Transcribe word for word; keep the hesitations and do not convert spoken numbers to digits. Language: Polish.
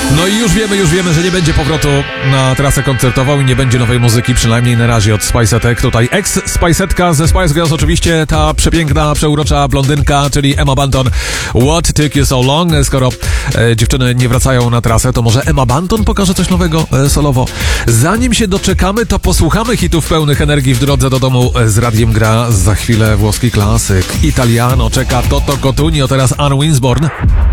No i już wiemy, już wiemy, że nie będzie powrotu na trasę koncertową i nie będzie nowej muzyki, przynajmniej na razie od Spicetek. Tutaj ex-Spicetka ze Spice Girls, oczywiście ta przepiękna, przeurocza blondynka, czyli Emma Bunton. What took you so long? Skoro e, dziewczyny nie wracają na trasę, to może Emma Bunton pokaże coś nowego e, solowo. Zanim się doczekamy, to posłuchamy hitów pełnych energii w drodze do domu. Z radiem gra za chwilę włoski klasyk. Italiano czeka Toto Cotugno, teraz Anne Winsborn.